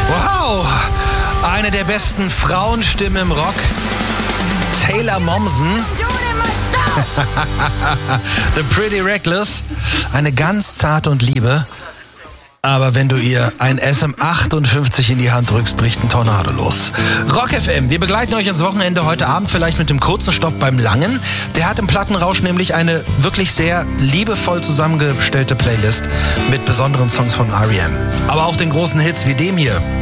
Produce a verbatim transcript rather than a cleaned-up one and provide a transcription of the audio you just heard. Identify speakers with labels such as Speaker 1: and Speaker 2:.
Speaker 1: Wow, eine der besten Frauenstimmen im Rock. Taylor Momsen. The Pretty Reckless. Eine ganz zarte und liebe. Aber wenn du ihr ein S M achtundfünfzig in die Hand drückst, bricht ein Tornado los. Rock F M, wir begleiten euch ins Wochenende heute Abend vielleicht mit dem kurzen Stopp beim Langen. Der hat im Plattenrausch nämlich eine wirklich sehr liebevoll zusammengestellte Playlist mit besonderen Songs von R E M. Aber auch den großen Hits wie dem hier.